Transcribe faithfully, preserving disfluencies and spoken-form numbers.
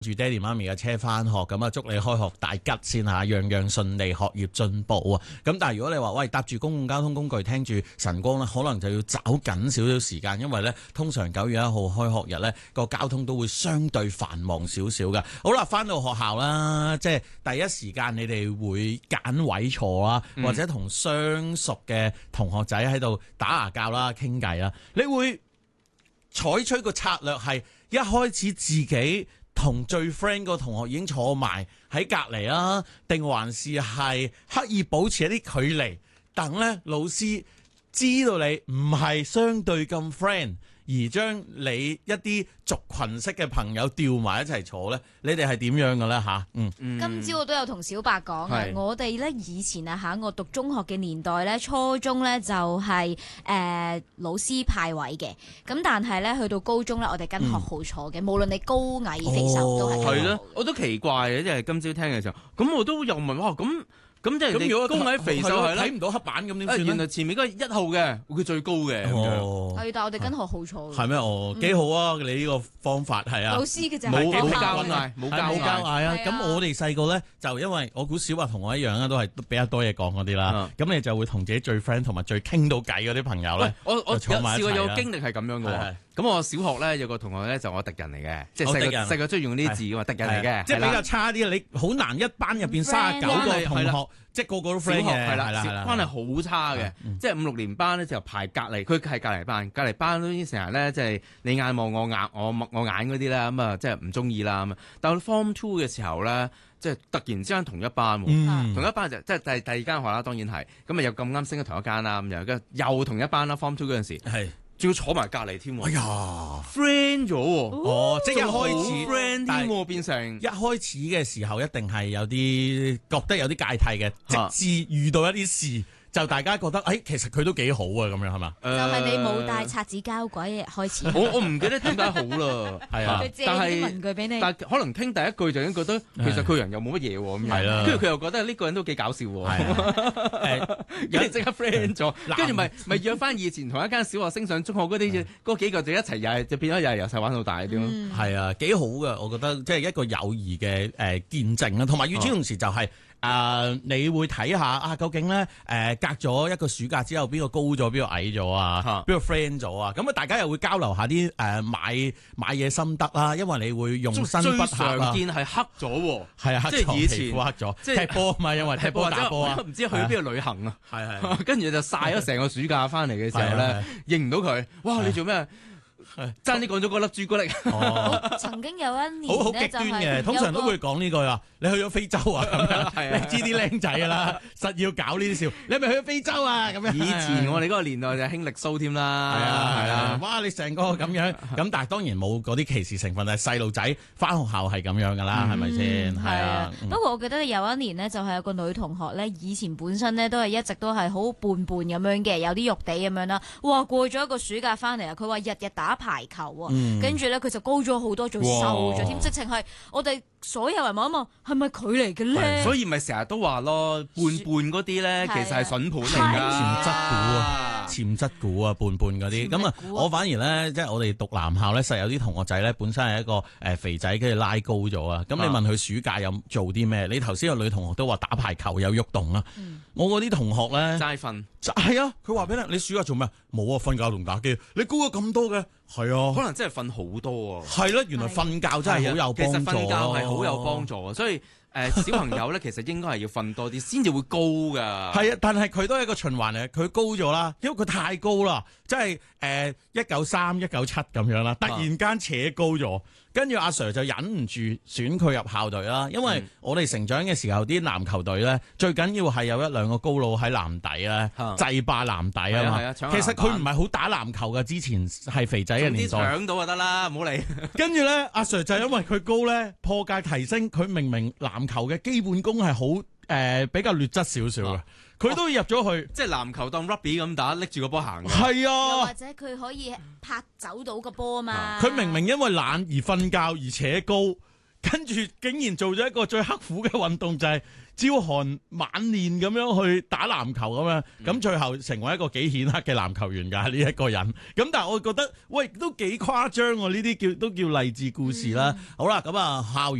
住爹哋媽咪嘅車翻學，咁啊祝你開學大吉先嚇，樣樣順利，學業進步啊！咁但係如果你話喂搭住公共交通工具聽住晨光咧，可能就要找緊少少時間，因為咧通常九月一號開學日咧個交通都會相對繁忙少少嘅。好啦，翻到學校啦，即係第一時間你哋會揀位坐啦，嗯、或者同相熟嘅同學仔喺度打牙鉸啦、傾偈啦，你會採取個策略係一開始自己同最 friend 個同學已經坐埋喺隔離啊，定還是係刻意保持一啲距離，等咧老師知道你唔係相對咁 friend，而將你一啲族群式嘅朋友調埋一齊坐咧，你哋係點樣嘅咧嚇？嗯， 今朝我都有同小白講嘅，我哋咧以前啊嚇，我讀中學嘅年代咧，初中咧就係、是、誒、呃、老師派位嘅，咁但係咧去到高中咧，我哋跟學號坐嘅，嗯、無論你高矮肥瘦都係。 係咯、哦，我都奇怪嘅，即係今朝聽嘅時候，咁我都又問哇咁。咁即係你高矮肥瘦係睇唔到黑板咁點算咧？ 原來前面嗰個一號嘅，佢最高嘅咁樣。 係，但係我哋跟學號坐。 係咩？哦，幾好啊！你呢個方法係啊。 老師嘅就係冇冇交嗌，冇交嗌啊！咁我哋細個咧就因為我估小華同我一樣啦，都係比較多嘢講嗰啲啦。咁你就會同自己最 friend 同埋最傾到偈嗰啲朋友咧， 我我坐埋一齊啦。 試過有個經歷係咁樣嘅喎。咁我小學咧有個同學咧就我敵人嚟嘅，即係細個細個中意用呢啲字嘅嘛，敵人嚟嘅， 即係比較差啲。你好難一班入邊三十九個同學，即係個個都 friend 嘅，係啦， 關係好差嘅。即係五六年班咧就排隔離，佢係隔離班，隔離班都成日咧即係你眼望我眼，我我眼嗰啲咧咁啊，即係唔中意啦咁啊。但係 Form Two 嘅時候咧，即係突然之間同一班，同一班就即係第第二間學啦，當然係咁啊，又咁啱升咗同一間啦，咁樣跟又同一班啦。Form Two 嗰陣時係。仲要坐埋隔離添喎！哎呀，friend 咗喎！ 哦，即係一開始 friend 添喎，變成一開始嘅時候一定係有啲覺得有啲芥蒂嘅，直至遇到一啲事。就大家覺得，誒、哎，其實佢都幾好啊，咁樣係嘛？ 就係你冇帶擦紙膠鬼開始。 我我唔記得點解好啦，係啊， 但係文具俾你， 但可能傾第一句就已經覺得其實佢人又冇乜嘢喎，咁樣。係啦，跟住佢又覺得呢個人都幾搞笑喎。誒，跟住即刻 friend 咗，跟住咪咪約翻以前同一間小學升上中學嗰啲嗰幾個就一齊又係就變咗又係由細玩到大啲咯。係啊，幾好噶，我覺得即係一個友誼嘅誒見證啦。同埋與此同時就係、是。誒、呃，你會睇下啊，究竟咧誒、呃，隔咗一個暑假之後，邊個高咗，邊個矮咗啊？邊個 friend 咗啊？咁啊，大家又會交流下啲誒、呃、買買嘢心得啦，因為你會用新筆最常見係黑咗喎， 係啊， 即係以前黑咗，即係踢波啊嘛，因為踢波打波啊， 唔知去邊度旅行啊， 係係， 跟住就晒咗成個暑假翻嚟嘅時候咧，認唔到佢，哇！你做咩？爭啲講咗嗰粒朱古力。 哦、曾經有一年好好極端嘅，通常都會講呢句啊。你去咗非洲啊？咁樣，你知啲僆仔㗎啦，實要搞呢啲笑。你係咪去咗非洲啊？咁樣。 以前我哋嗰個年代就興力蘇添啦。係啊係啊。 哇！你成個咁樣，咁但係當然冇嗰啲歧視成分，但係細路仔翻學校係咁樣㗎啦，係咪先？係啊。 不過我記得有一年呢，就係有個女同學咧，以前本身咧都係一直都係好胖胖咁樣嘅，有啲肉地咁樣啦。哇！過咗一個暑假翻嚟啊，佢話日日打排球喎，跟住咧佢就高咗好多，仲瘦咗添，直情係我哋所有人望一望，係咪佢嚟嘅咧？ 所以咪成日都話咯，胖胖嗰啲咧，其實係筍盤嚟㗎， 潛質股啊，潛質股啊，胖胖嗰啲。咁啊，我反而咧，即係我哋讀男校咧，實有啲同學仔咧，本身係一個誒肥仔，跟住拉高咗啊。咁你問佢暑假有做啲咩？你頭先有女同學都話打排球有喐動啊。我嗰啲同學咧， 齋瞓。 係啊，佢話俾你，你暑假做咩？冇啊，瞓覺同打機。你高咗咁多嘅，係啊， 可能真係瞓好多啊。 係啦，原來瞓覺真係好有幫助。 其實瞓覺係好有幫助啊，所以誒小朋友咧，其實應該係要瞓多啲，先至會高噶。 係啊，但係佢都係一個循環嚟，佢高咗啦，因為佢太高啦，即係誒一九三、一九七咁樣啦，突然間扯高咗。跟住阿 Sir 就忍唔住選佢入校隊啦，因為我哋成長嘅時候啲籃球隊咧，最緊要係有一兩個高佬喺籃底咧，制霸籃底啊嘛。其實佢唔係好打籃球嘅，之前係肥仔嘅年代。 搶到就得啦，唔好理。 跟住咧，阿 Sir 就因為佢高咧，破戒提升，佢明明籃球嘅基本功係好誒比較劣質少少嘅。佢都入咗去， 即係籃球當 rugby 咁打，拎住個波行。 係啊， 又或者佢可以拍走到個波啊嘛。 佢明明因為懶而瞓覺而扯高，跟住竟然做咗一個最刻苦嘅運動，就係朝寒晚練咁樣去打籃球咁樣，咁最後成為一個幾顯赫嘅籃球員㗎呢一個人。咁但係我覺得，喂都幾誇張喎！呢啲叫都叫勵志故事啦。好啦，咁啊校園